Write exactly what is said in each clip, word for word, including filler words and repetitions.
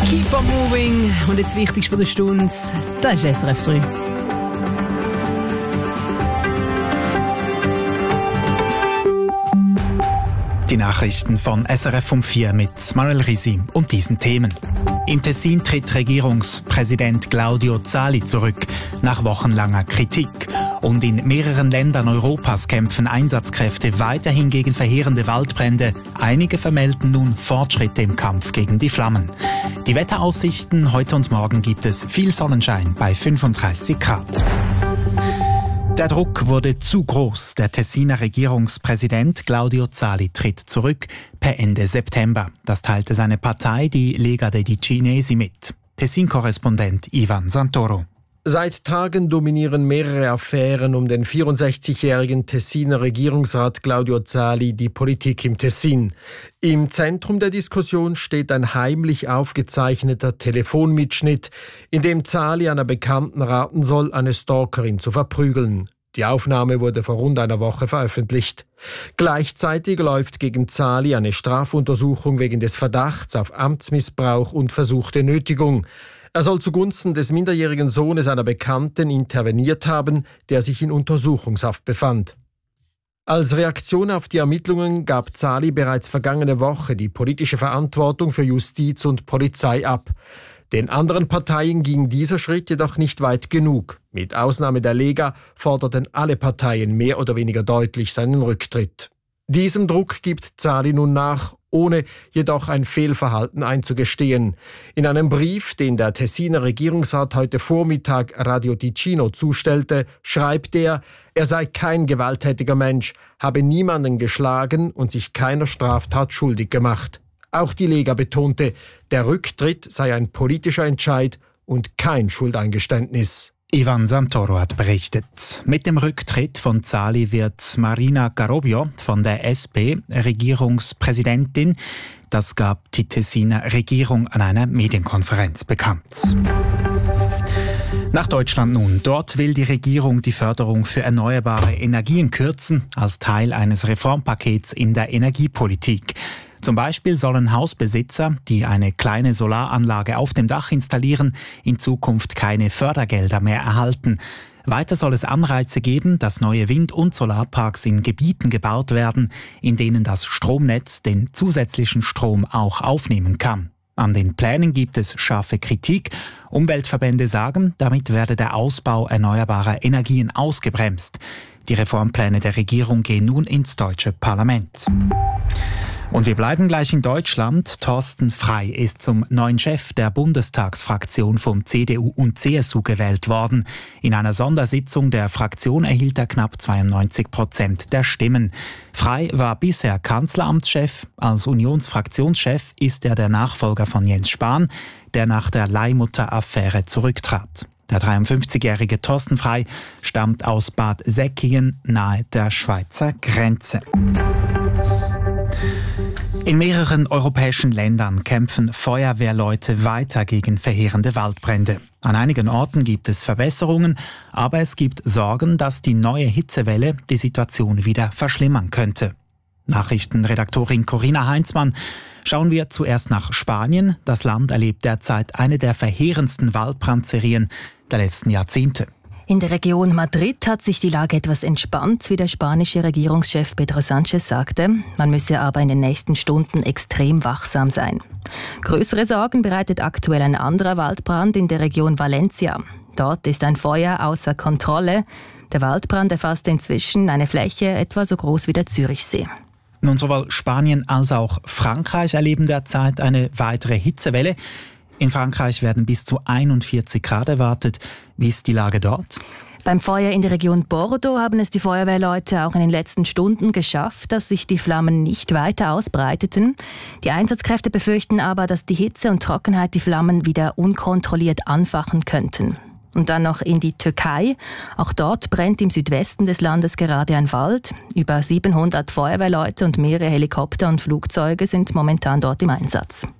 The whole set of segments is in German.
Keep on moving. Und jetzt wichtigst von der Stunde, das ist S R F drei. Die Nachrichten von S R F um vier mit Manuel Risi und diesen Themen. Im Tessin tritt Regierungspräsident Claudio Zali zurück, nach wochenlanger Kritik. Und in mehreren Ländern Europas kämpfen Einsatzkräfte weiterhin gegen verheerende Waldbrände. Einige vermelden nun Fortschritte im Kampf gegen die Flammen. Die Wetteraussichten: heute und morgen gibt es viel Sonnenschein bei fünfunddreißig Grad. Der Druck wurde zu groß. Der Tessiner Regierungspräsident Claudio Zali tritt zurück per Ende September. Das teilte seine Partei, die Lega dei Ticinesi, mit. Tessin-Korrespondent Ivan Santoro. Seit Tagen dominieren mehrere Affären um den vierundsechzigjährigen Tessiner Regierungsrat Claudio Zali die Politik im Tessin. Im Zentrum der Diskussion steht ein heimlich aufgezeichneter Telefonmitschnitt, in dem Zali einer Bekannten raten soll, eine Stalkerin zu verprügeln. Die Aufnahme wurde vor rund einer Woche veröffentlicht. Gleichzeitig läuft gegen Zali eine Strafuntersuchung wegen des Verdachts auf Amtsmissbrauch und versuchte Nötigung. Er soll zugunsten des minderjährigen Sohnes einer Bekannten interveniert haben, der sich in Untersuchungshaft befand. Als Reaktion auf die Ermittlungen gab Zali bereits vergangene Woche die politische Verantwortung für Justiz und Polizei ab. Den anderen Parteien ging dieser Schritt jedoch nicht weit genug. Mit Ausnahme der Lega forderten alle Parteien mehr oder weniger deutlich seinen Rücktritt. Diesem Druck gibt Zali nun nach, ohne jedoch ein Fehlverhalten einzugestehen. In einem Brief, den der Tessiner Regierungsrat heute Vormittag Radio Ticino zustellte, schreibt er, er sei kein gewalttätiger Mensch, habe niemanden geschlagen und sich keiner Straftat schuldig gemacht. Auch die Lega betonte, der Rücktritt sei ein politischer Entscheid und kein Schuldeingeständnis. Ivan Santoro hat berichtet. Mit dem Rücktritt von Zali wird Marina Carobio von der S P Regierungspräsidentin. Das gab die Tessiner Regierung an einer Medienkonferenz bekannt. Nach Deutschland nun. Dort will die Regierung die Förderung für erneuerbare Energien kürzen, als Teil eines Reformpakets in der Energiepolitik. Zum Beispiel sollen Hausbesitzer, die eine kleine Solaranlage auf dem Dach installieren, in Zukunft keine Fördergelder mehr erhalten. Weiter soll es Anreize geben, dass neue Wind- und Solarparks in Gebieten gebaut werden, in denen das Stromnetz den zusätzlichen Strom auch aufnehmen kann. An den Plänen gibt es scharfe Kritik. Umweltverbände sagen, damit werde der Ausbau erneuerbarer Energien ausgebremst. Die Reformpläne der Regierung gehen nun ins deutsche Parlament. Und wir bleiben gleich in Deutschland. Thorsten Frey ist zum neuen Chef der Bundestagsfraktion von C D U und C S U gewählt worden. In einer Sondersitzung der Fraktion erhielt er knapp zweiundneunzig Prozent der Stimmen. Frey war bisher Kanzleramtschef. Als Unionsfraktionschef ist er der Nachfolger von Jens Spahn, der nach der Leihmutter-Affäre zurücktrat. Der dreiundfünfzigjährige Thorsten Frey stammt aus Bad Säckingen nahe der Schweizer Grenze. In mehreren europäischen Ländern kämpfen Feuerwehrleute weiter gegen verheerende Waldbrände. An einigen Orten gibt es Verbesserungen, aber es gibt Sorgen, dass die neue Hitzewelle die Situation wieder verschlimmern könnte. Nachrichtenredaktorin Corinna Heinzmann. Schauen wir zuerst nach Spanien. Das Land erlebt derzeit eine der verheerendsten Waldbrandserien der letzten Jahrzehnte. In der Region Madrid hat sich die Lage etwas entspannt, wie der spanische Regierungschef Pedro Sánchez sagte. Man müsse aber in den nächsten Stunden extrem wachsam sein. Größere Sorgen bereitet aktuell ein anderer Waldbrand in der Region Valencia. Dort ist ein Feuer außer Kontrolle. Der Waldbrand erfasst inzwischen eine Fläche etwa so groß wie der Zürichsee. Nun, sowohl Spanien als auch Frankreich erleben derzeit eine weitere Hitzewelle. In Frankreich werden bis zu einundvierzig Grad erwartet. Wie ist die Lage dort? Beim Feuer in der Region Bordeaux haben es die Feuerwehrleute auch in den letzten Stunden geschafft, dass sich die Flammen nicht weiter ausbreiteten. Die Einsatzkräfte befürchten aber, dass die Hitze und Trockenheit die Flammen wieder unkontrolliert anfachen könnten. Und dann noch in die Türkei. Auch dort brennt im Südwesten des Landes gerade ein Wald. Über siebenhundert Feuerwehrleute und mehrere Helikopter und Flugzeuge sind momentan dort im Einsatz.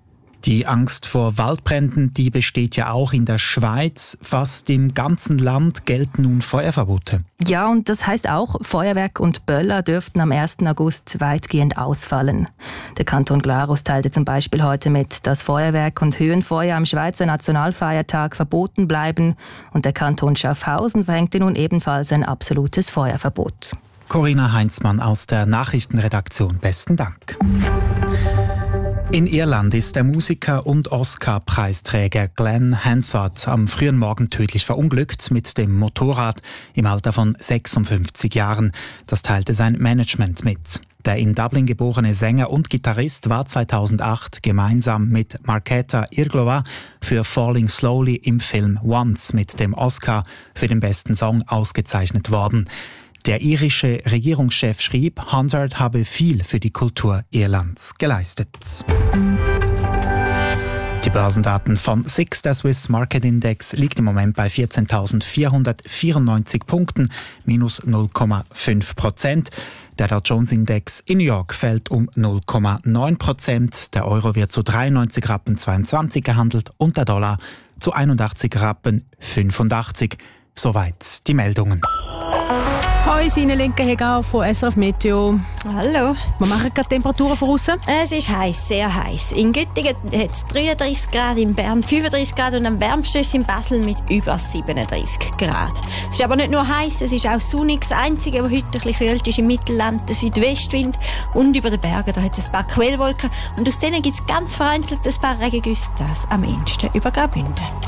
Die Angst vor Waldbränden, die besteht ja auch in der Schweiz. Fast im ganzen Land gelten nun Feuerverbote. Ja, und das heisst auch, Feuerwerk und Böller dürften am ersten August weitgehend ausfallen. Der Kanton Glarus teilte zum Beispiel heute mit, dass Feuerwerk und Höhenfeuer am Schweizer Nationalfeiertag verboten bleiben. Und der Kanton Schaffhausen verhängte nun ebenfalls ein absolutes Feuerverbot. Corinna Heinzmann aus der Nachrichtenredaktion. Besten Dank. In Irland ist der Musiker und Oscar-Preisträger Glenn Hansard am frühen Morgen tödlich verunglückt mit dem Motorrad im Alter von sechsundfünfzig Jahren. Das teilte sein Management mit. Der in Dublin geborene Sänger und Gitarrist war zweitausendacht gemeinsam mit Markéta Irglová für Falling Slowly im Film Once mit dem Oscar für den besten Song ausgezeichnet worden. Der irische Regierungschef schrieb, Hansard habe viel für die Kultur Irlands geleistet. Die Börsendaten von S I X, der Swiss Market Index, liegt im Moment bei vierzehntausendvierhundertvierundneunzig Punkten, minus null Komma fünf Prozent. Der Dow Jones Index in New York fällt um null Komma neun Prozent. Der Euro wird zu dreiundneunzig Rappen zweiundzwanzig gehandelt und der Dollar zu einundachtzig Rappen fünfundachtzig. Soweit die Meldungen. Hoi, seine linke Heger von S R F Meteo. Hallo. Wir machen gerade Temperaturen voraus. Es ist heiß, sehr heiß. In Göttingen hat es dreiunddreißig Grad, in Bern fünfunddreißig Grad und am wärmsten ist in Basel mit über siebenunddreißig Grad. Es ist aber nicht nur heiß, es ist auch sonnig. Das Einzige, was heute ein bisschen kühlt, ist im Mittelland der Südwestwind und über den Bergen, da hat es ein paar Quellwolken und aus denen gibt es ganz vereinzelt ein paar Regengüsse, das am ehesten über Graubünden.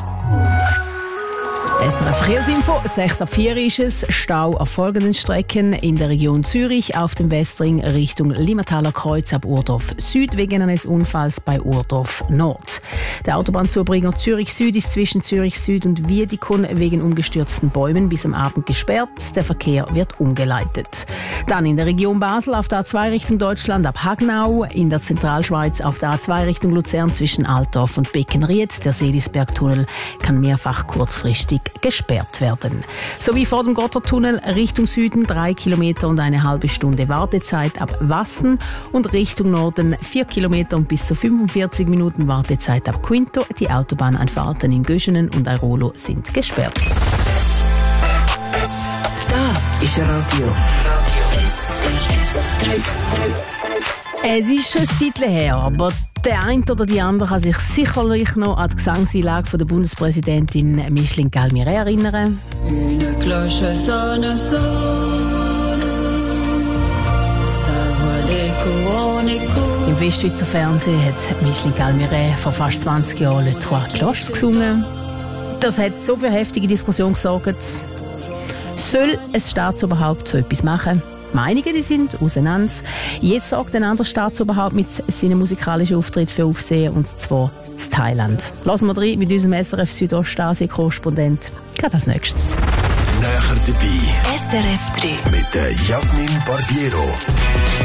S R F Verkehrsinfo, sechs ab vier ist es. Stau auf folgenden Strecken in der Region Zürich auf dem Westring Richtung Limataler Kreuz ab Urdorf Süd wegen eines Unfalls bei Urdorf Nord. Der Autobahnzubringer Zürich Süd ist zwischen Zürich Süd und Wiedikon wegen umgestürzten Bäumen bis am Abend gesperrt. Der Verkehr wird umgeleitet. Dann in der Region Basel auf der A zwei Richtung Deutschland ab Hagnau, in der Zentralschweiz auf der A zwei Richtung Luzern zwischen Altdorf und Beckenried. Der Seelisbergtunnel kann mehrfach kurzfristig gesperrt werden. Sowie vor dem Gotthardtunnel Richtung Süden drei Kilometer und eine halbe Stunde Wartezeit ab Wassen und Richtung Norden vier Kilometer und bis zu fünfundvierzig Minuten Wartezeit ab Quinto. Die Autobahnanfahrten in Göschenen und Airolo sind gesperrt. Das ist Radio. Es ist schon ein Zeitchen her, aber der eine oder die andere kann sich sicherlich noch an die Gesangseinlage von der Bundespräsidentin Micheline Galmire erinnern. Une cloche sonne, sonne, sa voix d'écho en écho. Im Westschweizer Fernsehen hat Micheline Galmire vor fast zwanzig Jahren «Les Trois Cloches» gesungen. Das hat so für heftige Diskussionen gesorgt. Soll ein Staatsoberhaupt so etwas machen? Meinungen die sind auseinander. Jetzt sorgt ein anderer Staatsoberhaupt mit seinem musikalischen Auftritt für Aufsehen, und zwar in Thailand. Lassen wir rein mit unserem S R F Südostasien-Korrespondent. Gerade als nächstes. Näher dabei. S R F drei. Mit der Jasmin Barbiero.